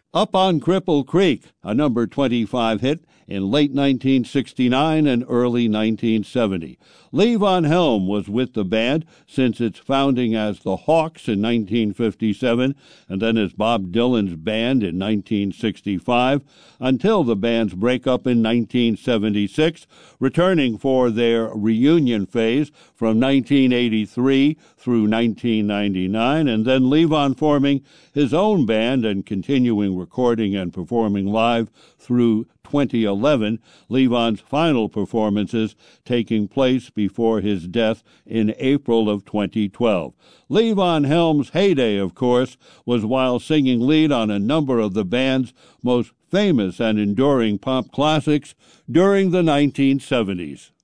Up on Cripple Creek, a number 25 hit in late 1969 and early 1970. Levon Helm was with the band since its founding as the Hawks in 1957 and then as Bob Dylan's band in 1965 until the band's breakup in 1976, returning for their reunion phase from 1983 through 1999, and then Levon forming his own band and continuing recording and performing live through 2011, Levon's final performances taking place before his death in April of 2012. Levon Helm's heyday, of course, was while singing lead on a number of the band's most famous and enduring pop classics during the 1970s.